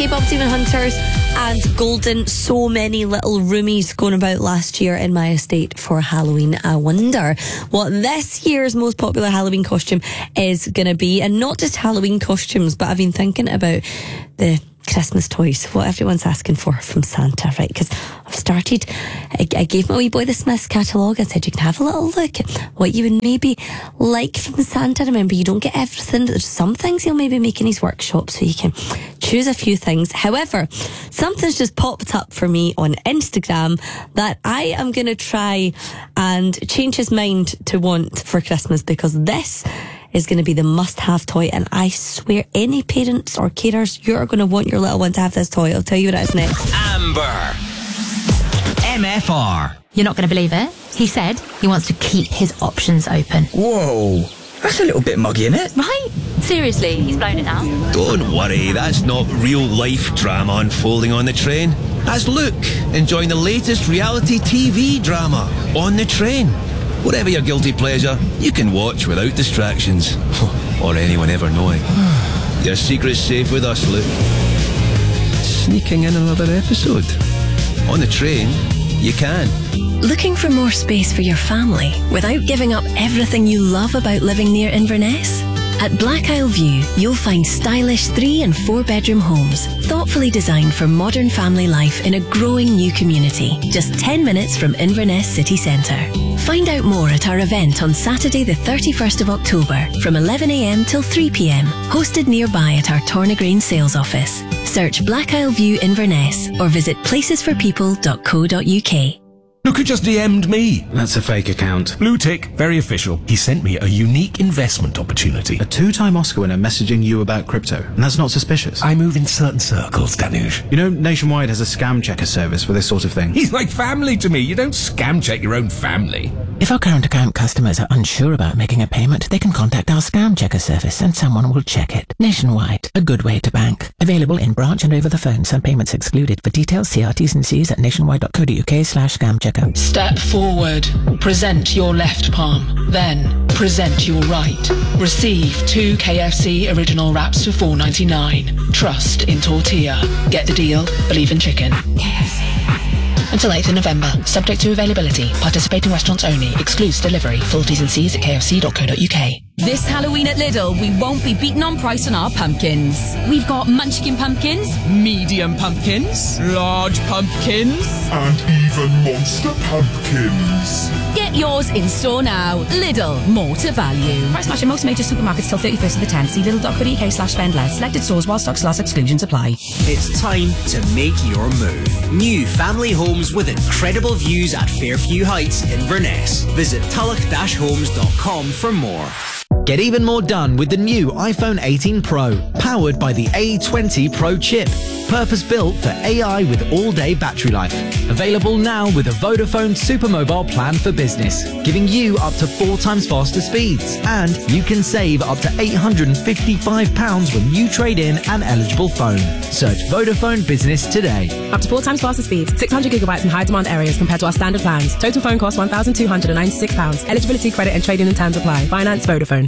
K-pop Demon Hunters and Golden. So many little roomies going about last year in my estate for Halloween. I wonder what this year's most popular Halloween costume is going to be. And not just Halloween costumes, but I've been thinking about the Christmas toys, what everyone's asking for from Santa, right? Because I've started, I gave my wee boy the Smiths catalogue and said you can have a little look at what you would maybe like from Santa. Remember, you don't get everything. There's some things he'll maybe make in his workshop, so you can choose a few things. However, something's just popped up for me on Instagram that I am going to try and change his mind to want for Christmas, because this is going to be the must-have toy, and I swear any parents or carers, you're going to want your little one to have this toy. I'll tell you what it is next. Amber. MFR. You're not going to believe it. He said he wants to keep his options open. Whoa, that's a little bit muggy, isn't it? Right? Seriously, he's blown it now. Don't worry, that's not real-life drama unfolding on the train. That's Luke enjoying the latest reality TV drama on the train. Whatever your guilty pleasure, you can watch without distractions. Or anyone ever knowing. Your secret's safe with us, Luke. Sneaking in another episode. On the train, you can. Looking for more space for your family without giving up everything you love about living near Inverness? At Black Isle View, you'll find stylish 3 and 4 bedroom homes, thoughtfully designed for modern family life in a growing new community, just 10 minutes from Inverness city centre. Find out more at our event on Saturday the 31st of October from 11 a.m. till 3 p.m, hosted nearby at our Tornagrain sales office. Search Black Isle View Inverness or visit placesforpeople.co.uk. Look who just DM'd me. That's a fake account. Blue tick, very official. He sent me a unique investment opportunity. A 2-time Oscar winner messaging you about crypto, and that's not suspicious. I move in certain circles, Danush. You know, Nationwide has a scam checker service for this sort of thing. He's like family to me. You don't scam check your own family. If our current account customers are unsure about making a payment, they can contact our scam checker service and someone will check it. Nationwide, a good way to bank. Available in branch and over the phone. Some payments excluded. For details, see our T's and C's at nationwide.co.uk/scam checker. Step forward. Present your left palm. Then present your right. Receive 2 KFC original wraps for $4.99. Trust in tortilla. Get the deal. Believe in chicken. KFC. Until 8th of November. Subject to availability. Participating restaurants only. Excludes delivery. Full T's and C's at kfc.co.uk. This Halloween at Lidl, we won't be beaten on price on our pumpkins. We've got munchkin pumpkins, medium pumpkins, large pumpkins, and even monster pumpkins. Get yours in store now. Lidl, more to value. Price match in most major supermarkets till 31st of the 10th. See lidl.co.uk/spend less. Selected stores while stocks last. Exclusions apply. It's time to make your move. New family homes with incredible views at Fairview Heights, Inverness. Visit tulloch-homes.com for more. Get even more done with the new iPhone 18 Pro, powered by the A20 Pro chip. Purpose-built for AI with all-day battery life. Available now with a Vodafone Supermobile plan for business, giving you up to 4 times faster speeds. And you can save up to £855 when you trade in an eligible phone. Search Vodafone Business today. Up to 4 times faster speeds, 600 gigabytes in high-demand areas compared to our standard plans. Total phone cost £1,296. Eligibility, credit and trading and terms apply. Finance Vodafone.